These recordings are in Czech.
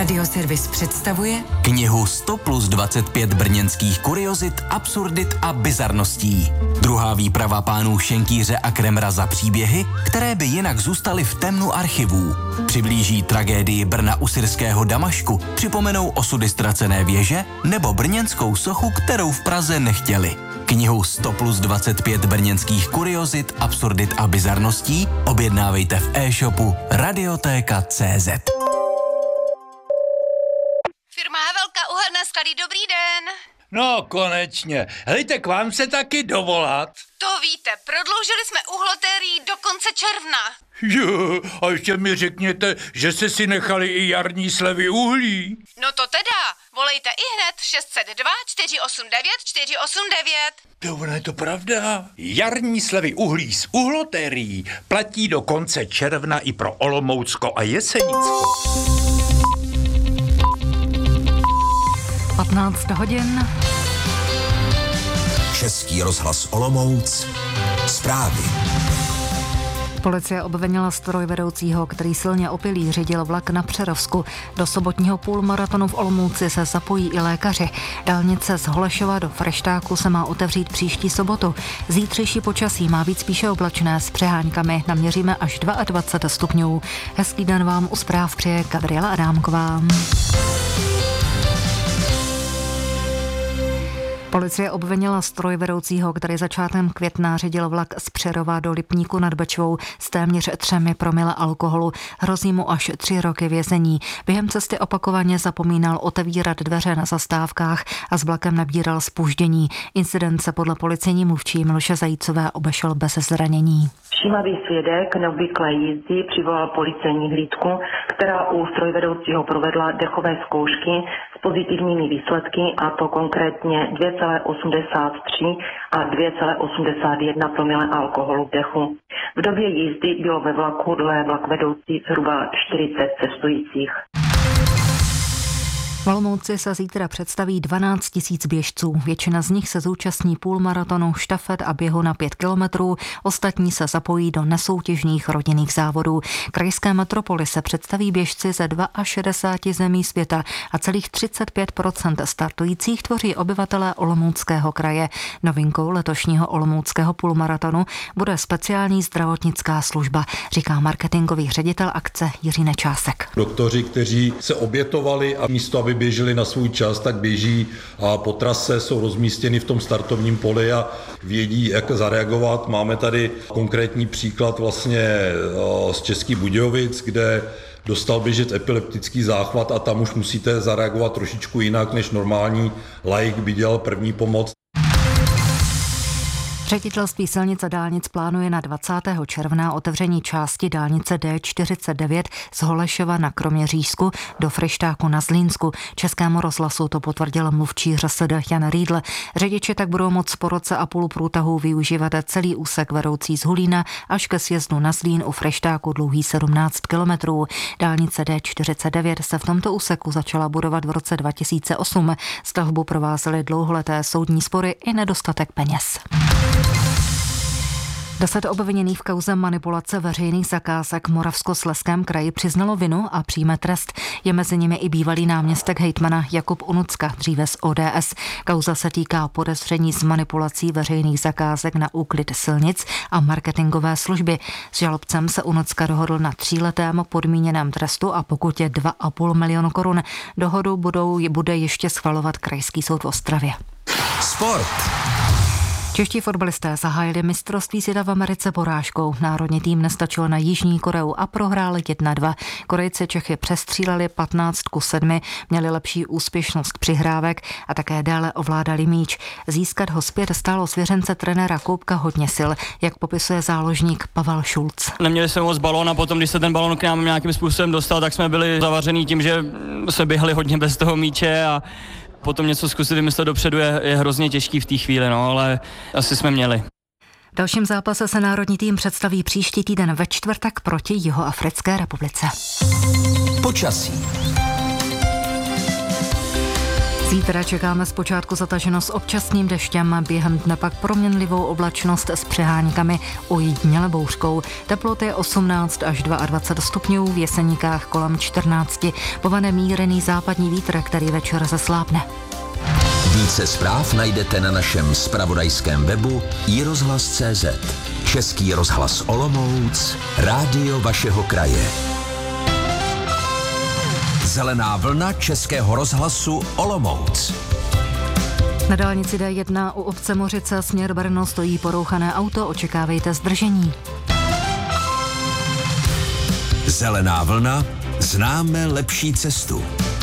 Radioservis představuje knihu 100 plus 25 brněnských kuriozit, absurdit a bizarností. Druhá výprava pánů Šenkýře a Kremra za příběhy, které by jinak zůstaly v temnu archivů. Přiblíží tragédii Brna u syrského Damašku, připomenou osudy ztracené věže nebo brněnskou sochu, kterou v Praze nechtěli. Knihu 100 plus 25 brněnských kuriozit, absurdit a bizarností objednávejte v e-shopu Radiotéka.cz. Firma Havelka, uhelné sklady, dobrý den. No, konečně. Hejte, k vám se taky dovolat. To víte, prodloužili jsme uhlotérii do konce června. Jo, a ještě mi řekněte, že jste si nechali i jarní slevy uhlí. No to teda, volejte ihned 602 489 489. To ono je to pravda. Jarní slevy uhlí z uhlotérií platí do konce června i pro Olomoucko a Jesenicko. 15 hodin. Český rozhlas Olomouc. Zprávy. Policie obvinila strojvedoucího, který silně opilý řídil vlak na Přerovsku. Do sobotního půlmaratonu v Olomouci se zapojí i lékaři. Dálnice z Holešova do Freštáku se má otevřít příští sobotu. Zítřejší počasí má být spíše oblačné s přeháňkami. Naměříme až 22 stupňů. Hezký den vám u zpráv přeje Gabriela Adámková. Policie obvinila strojvedoucího, který začátkem května řídil vlak z Přerova do Lipníku nad Bečvou s téměř 3 promile alkoholu. Hrozí mu až 3 roky vězení. Během cesty opakovaně zapomínal otevírat dveře na zastávkách a s vlakem nabíral zpoždění. Incident se podle policejní mluvčí Miloše Zajícové obešel bez zranění. Všímavý svědek neobvyklé jízdy přivolal policejní hlídku, která u strojvedoucího provedla dechové zkoušky s pozitivními výsledky, a to konkrétně 2,83 a 2,81 promile alkoholu v dechu. V době jízdy bylo ve vlaku dle vlakvedoucí zhruba 40 cestujících. V Olomouci se zítra představí 12 000 běžců. Většina z nich se zúčastní půlmaratonu, štafet a běhu na 5 kilometrů. Ostatní se zapojí do nesoutěžních rodinných závodů. Krajské metropoly se představí běžci ze 62 zemí světa a celých 35% startujících tvoří obyvatelé Olomouckého kraje. Novinkou letošního olomouckého půlmaratonu bude speciální zdravotnická služba, říká marketingový ředitel akce Jiří Nečásek. Doktoři, kteří se obětovali a místo, aby běželi na svůj čas, tak běží a po trase, jsou rozmístěny v tom startovním poli a vědí, jak zareagovat. Máme tady konkrétní příklad vlastně z Českých Budějovic, kde dostal běžec epileptický záchvat a tam už musíte zareagovat trošičku jinak, než normální laik by dělal první pomoc. Ředitelství silnic a dálnic plánuje na 20. června otevření části dálnice D49 z Holešova na Kroměřížsku do Freštáku na Zlínsku. Českému rozhlasu to potvrdil mluvčí ŘSD Jan Riedl. Řidiči tak budou moct po roce a půl průtahu využívat celý úsek vedoucí z Hulína až ke sjezdu na Zlín u Freštáku dlouhý 17 kilometrů. Dálnice D49 se v tomto úseku začala budovat v roce 2008. Stavbu provázely dlouholeté soudní spory i nedostatek peněz. 10 obviněných v kauze manipulace veřejných zakázek v Moravskoslezském kraji přiznalo vinu a přijme trest. Je mezi nimi i bývalý náměstek hejtmana Jakub Unucka, dříve z ODS. Kauza se týká podezření z manipulací veřejných zakázek na úklid silnic a marketingové služby. S žalobcem se Unucka dohodl na 3letém podmíněném trestu a pokutě 2,5 milionu korun. Dohodu bude ještě schvalovat Krajský soud v Ostravě. Sport. Čeští fotbalisté zahájili mistrovství světa v Americe porážkou. Národní tým nestačil na Jižní Koreu a prohráli 1-2. Korejci Čechy přestříleli 15-7, měli lepší úspěšnost přihrávek a také déle ovládali míč. Získat ho zpět stálo svěřence trenéra Koubka hodně sil, jak popisuje záložník Pavel Šulc. Neměli jsme moc balón a potom, když se ten balón k nám nějakým způsobem dostal, tak jsme byli zavaření tím, že se běhali hodně bez toho míče a potom něco zkusit vymyslet dopředu je hrozně těžký v té chvíli, no, ale asi jsme měli. V dalším zápase se národní tým představí příští týden ve čtvrtek proti Jihoafrické republice. Počasí. Zítra čekáme zpočátku zataženo s občasným deštěm, během dne pak proměnlivou oblačnost s přeháňkami, ojediněle bouřkou. Teploty 18 až 22 stupňů, v Jeseníkách kolem 14. Povane mírný západní vítr, který večer zeslábne. Více zpráv najdete na našem zpravodajském webu iRozhlas.cz. Český rozhlas Olomouc, rádio vašeho kraje. Zelená vlna Českého rozhlasu Olomouc. Na dálnici D1 u obce Mořice směr Brno stojí porouchané auto, očekávejte zdržení. Zelená vlna, známe lepší cestu.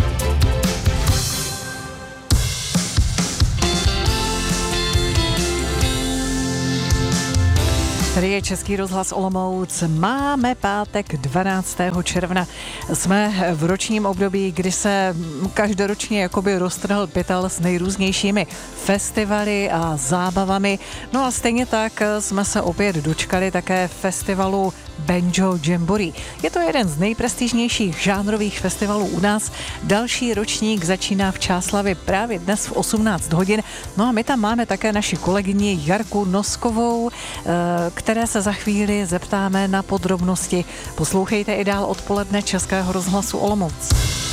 Tady je Český rozhlas Olomouc. Máme pátek 12. června. Jsme v ročním období, kdy se každoročně jakoby roztrhl pytel s nejrůznějšími festivaly a zábavami. No a stejně tak jsme se opět dočkali také festivalu Banjo Jamboree. Je to jeden z nejprestižnějších žánrových festivalů u nás. Další ročník začíná v Čáslavi právě dnes v 18 hodin. No a my tam máme také naši kolegyni Jarku Noskovou, které se za chvíli zeptáme na podrobnosti. Poslouchejte i dál odpoledne Českého rozhlasu Olomouc.